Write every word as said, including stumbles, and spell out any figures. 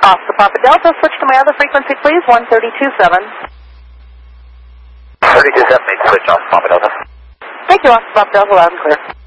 Oscar Papa Delta, switch to my other frequency, please, one thirty-two point seven. thirty-two point seven, switch off, Papa Delta. Thank you, Oscar Papa Delta, loud and clear.